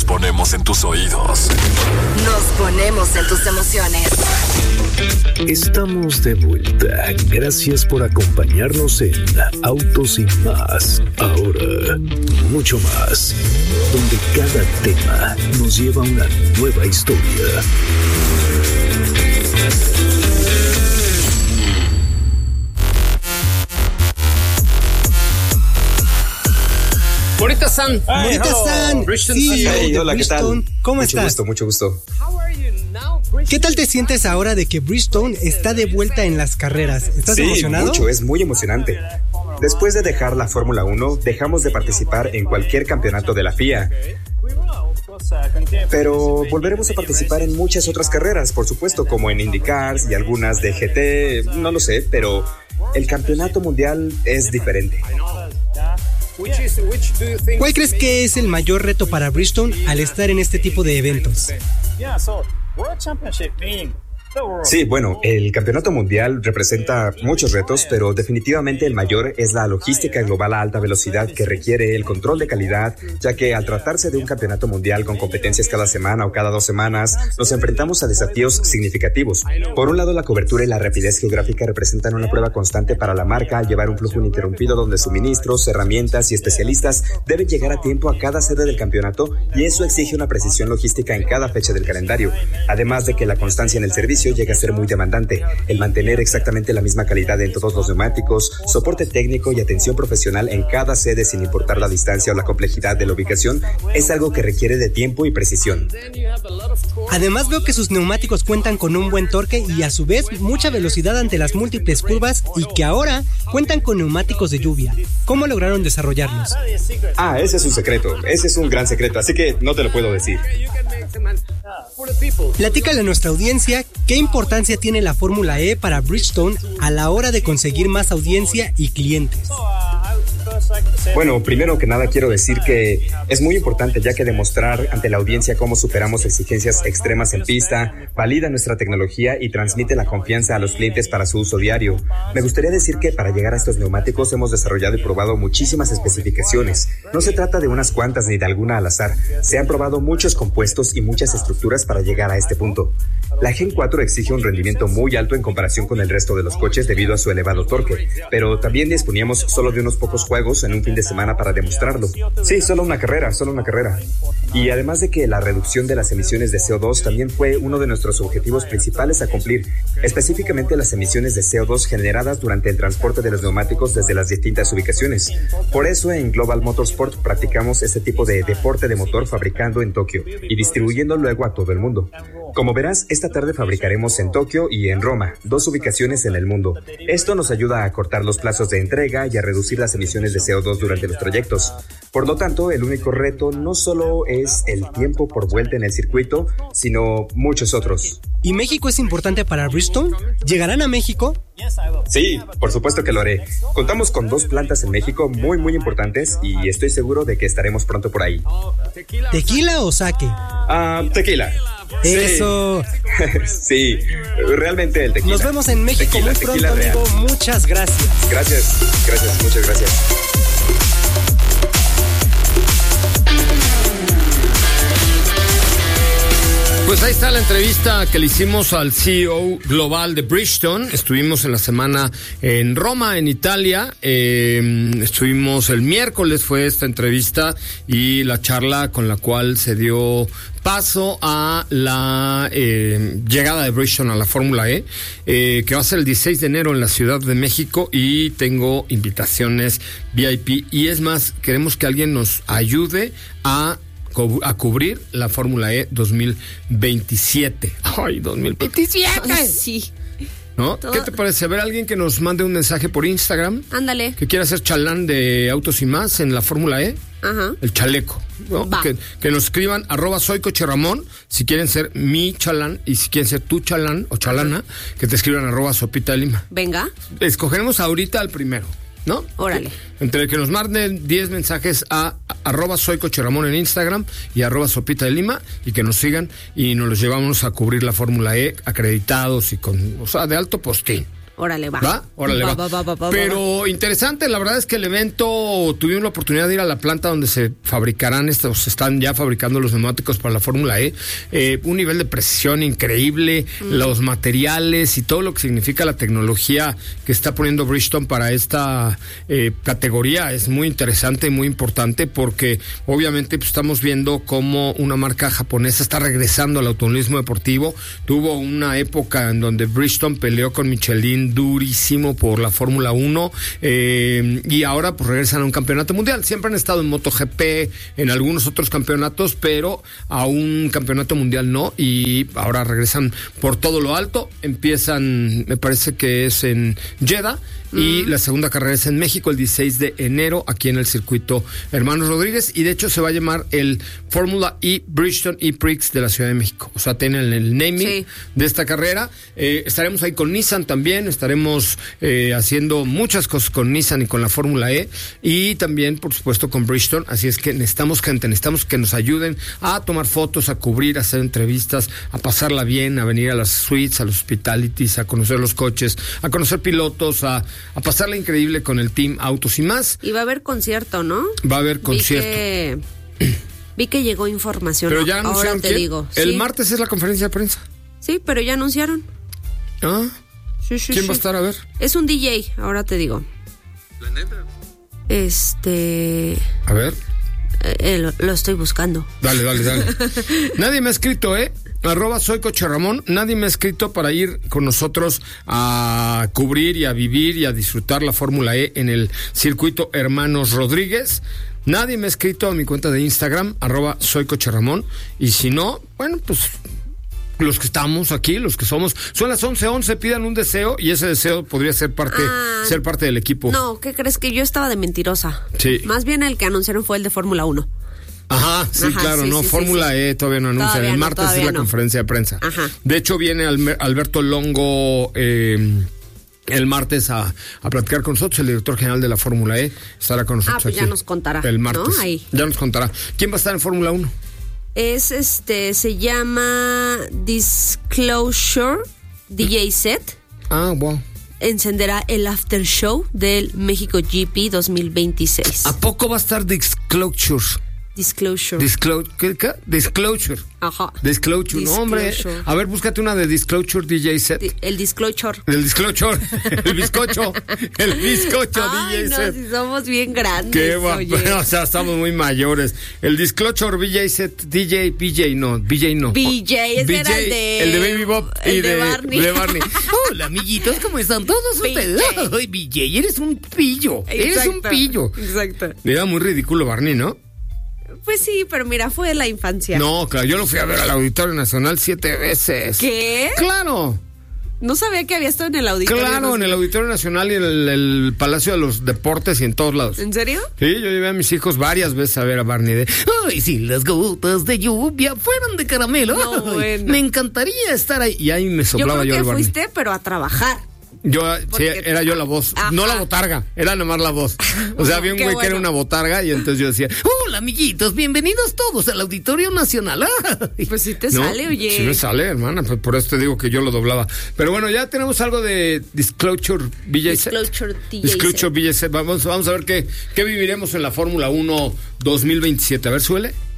Nos ponemos en tus oídos. Nos ponemos en tus emociones. Estamos de vuelta. Gracias por acompañarnos en Autos y Más. Ahora, mucho más. Donde cada tema nos lleva a una nueva historia. Bonita San. Bonita San. Sí, hola, ¿qué tal? ¿Cómo estás? Mucho gusto. ¿Qué tal te sientes ahora de que Bridgestone está de vuelta en las carreras? ¿Estás emocionado? Mucho, es muy emocionante. Después de dejar la Fórmula 1, dejamos de participar en cualquier campeonato de la FIA. Pero volveremos a participar en muchas otras carreras, por supuesto, como en IndyCars y algunas de GT, no lo sé, pero el campeonato mundial es diferente. ¿Cuál crees que es el mayor reto para Bridgestone al estar en este tipo de eventos? Sí, bueno, el campeonato mundial representa muchos retos, pero definitivamente el mayor es la logística global a alta velocidad que requiere el control de calidad, ya que al tratarse de un campeonato mundial con competencias cada semana o cada 2 semanas, nos enfrentamos a desafíos significativos. Por un lado, la cobertura y la rapidez geográfica representan una prueba constante para la marca al llevar un flujo ininterrumpido donde suministros, herramientas y especialistas deben llegar a tiempo a cada sede del campeonato, y eso exige una precisión logística en cada fecha del calendario, además de que la constancia en el servicio llega a ser muy demandante. El mantener exactamente la misma calidad en todos los neumáticos, soporte técnico y atención profesional en cada sede sin importar la distancia o la complejidad de la ubicación es algo que requiere de tiempo y precisión. Además veo que sus neumáticos cuentan con un buen torque y a su vez mucha velocidad ante las múltiples curvas, y que ahora cuentan con neumáticos de lluvia. ¿Cómo lograron desarrollarlos? Ese es un secreto, ese es un gran secreto, así que no te lo puedo decir. Platícale a nuestra audiencia qué importancia tiene la Fórmula E para Bridgestone a la hora de conseguir más audiencia y clientes. Bueno, primero que nada quiero decir que es muy importante, ya que demostrar ante la audiencia cómo superamos exigencias extremas en pista, valida nuestra tecnología y transmite la confianza a los clientes para su uso diario. Me gustaría decir que para llegar a estos neumáticos hemos desarrollado y probado muchísimas especificaciones. No se trata de unas cuantas ni de alguna al azar. Se han probado muchos compuestos y muchas estructuras para llegar a este punto. La Gen 4 exige un rendimiento muy alto en comparación con el resto de los coches debido a su elevado torque, pero también disponíamos solo de unos pocos juegos en un fin de semana para demostrarlo. Sí, solo una carrera. Y además de que la reducción de las emisiones de CO2 también fue uno de nuestros objetivos principales a cumplir, específicamente las emisiones de CO2 generadas durante el transporte de los neumáticos desde las distintas ubicaciones. Por eso en Global Motorsport practicamos este tipo de deporte de motor fabricando en Tokio y distribuyendo luego a todo el mundo. Como verás, esta tarde fabricaremos en Tokio y en Roma, 2 ubicaciones en el mundo. Esto nos ayuda a cortar los plazos de entrega y a reducir las emisiones de CO2 durante los trayectos. Por lo tanto, el único reto no solo es el tiempo por vuelta en el circuito, sino muchos otros. ¿Y México es importante para Bridgestone? ¿Llegarán a México? Sí, por supuesto que lo haré. Contamos con 2 plantas en México muy importantes y estoy seguro de que estaremos pronto por ahí. ¿Tequila o sake? Tequila. Eso. Sí, realmente el tequila. Nos vemos en México muy pronto, amigo. Muchas gracias. Gracias, muchas gracias. Pues ahí está la entrevista que le hicimos al CEO global de Bridgestone. Estuvimos en la semana en Roma, en Italia. Estuvimos el miércoles, fue esta entrevista y la charla con la cual se dio paso a la llegada de Bridgestone a la Fórmula E, que va a ser el 16 de enero en la Ciudad de México, y tengo invitaciones VIP. Y es más, queremos que alguien nos ayude a cubrir la Fórmula E 2027. ¡Ay, 2027! Sí. ¿No? ¿Qué te parece? A ver, alguien que nos mande un mensaje por Instagram. Ándale. Que quiera ser chalán de Autos y Más en la Fórmula E. Ajá. El chaleco, ¿no? Que nos escriban @soycocheramón si quieren ser mi chalán, y si quieren ser tu chalán o chalana, que te escriban @sopita de lima. Venga. Escogeremos ahorita al primero, ¿no? Órale. Entre que nos manden 10 mensajes a @soycocheramón en Instagram y @sopita de lima, y que nos sigan, y nos los llevamos a cubrir la Fórmula E acreditados y con, o sea, de alto postín. Órale, va. ¿Va? Órale, va. Pero interesante, la verdad es que el evento, tuvimos la oportunidad de ir a la planta donde se fabricarán están ya fabricando los neumáticos para la Fórmula E. Un nivel de precisión increíble, los materiales y todo lo que significa la tecnología que está poniendo Bridgestone para esta categoría es muy interesante y muy importante, porque obviamente pues, estamos viendo cómo una marca japonesa está regresando al automovilismo deportivo. Tuvo una época en donde Bridgestone peleó con Michelin durísimo por la Fórmula 1 y ahora pues regresan a un campeonato mundial. Siempre han estado en MotoGP, en algunos otros campeonatos, pero a un campeonato mundial no, y ahora regresan por todo lo alto. Empiezan, me parece que es en Jeddah, y la segunda carrera es en México el 16 de enero aquí en el circuito Hermanos Rodríguez, y de hecho se va a llamar el Fórmula E Bridgestone E-Prix de la Ciudad de México. O sea, tienen el naming de esta carrera. Estaremos ahí con Nissan también, estaremos haciendo muchas cosas con Nissan y con la Fórmula E, y también por supuesto con Bridgestone. Así es que necesitamos gente, necesitamos que nos ayuden a tomar fotos, a cubrir, a hacer entrevistas, a pasarla bien, a venir a las suites, a los hospitalities, a conocer los coches, a conocer pilotos, a pasarla increíble con el Team Autos y Más. Y va a haber concierto, ¿no? Va a haber concierto. Vi que llegó información. Pero ya anunciaron. Ahora te digo. El martes es la conferencia de prensa. Sí, pero ya anunciaron. Ah. Sí, ¿Quién va a estar? A ver. Es un DJ, ahora te digo. La neta. A ver. Lo estoy buscando. Dale. Nadie me ha escrito, @soycocherramón. Nadie me ha escrito para ir con nosotros a cubrir y a vivir y a disfrutar la Fórmula E en el circuito Hermanos Rodríguez. Nadie me ha escrito a mi cuenta de Instagram, @soycocherramón. Y si no, bueno, pues los que estamos aquí, los que somos, son las 11:11, pidan un deseo y ese deseo podría ser parte del equipo. No, ¿qué crees? Que yo estaba de mentirosa. Sí. Más bien el que anunciaron fue el de Fórmula 1. Ajá, claro, no, Fórmula E todavía no anuncian, el martes es la conferencia de prensa. Ajá. De hecho viene Alberto Longo el martes a platicar con nosotros, el director general de la Fórmula E, estará con nosotros pues aquí. Ya nos contará. El martes, ¿no? Ahí. Ya nos contará. ¿Quién va a estar en Fórmula 1? Se llama Disclosure DJ Set. Ah, wow. Encenderá el after show del México GP 2026. ¿A poco va a estar Disclosure? ¿Qué? Disclosure. Ajá. Disclosure. No, hombre. A ver, búscate una de Disclosure DJ Set. El Disclosure. El Disclosure. El bizcocho. El bizcocho DJ Set. Ay, no, si somos bien grandes. Qué guapo. O sea, estamos muy mayores. El Disclosure DJ Set. BJ no. BJ, ese era el de Baby Bob y de Barney. Hola, amiguitos, ¿cómo están todos ustedes? Ay, BJ, eres un pillo. Eres un pillo. Exacto. Era muy ridículo Barney, ¿no? Pues sí, pero mira, fue la infancia. No, claro, yo lo fui a ver al Auditorio Nacional 7 veces. ¿Qué? Claro. No sabía que había estado en el Auditorio Nacional. Claro, en el Auditorio Nacional y en el Palacio de los Deportes y en todos lados. ¿En serio? Sí, yo llevé a mis hijos varias veces a ver a Barney. Ay, si las gotas de lluvia fueran de caramelo. No, bueno. Me encantaría estar ahí. Y ahí me soplaba yo al Barney. Fuiste, pero a trabajar. Era yo la voz. Ajá. No la botarga, era nomás la voz. O sea, había un güey que era una botarga y entonces yo decía, hola amiguitos, bienvenidos todos al Auditorio Nacional. Pues sí te sale, oye. Sí me sale, hermana, pues por eso te digo que yo lo doblaba. Pero bueno, ya tenemos algo de Disclosure DJ Set. Disclosure DJ Set. Vamos a ver qué viviremos en la Fórmula 1 2027. A ver, suele.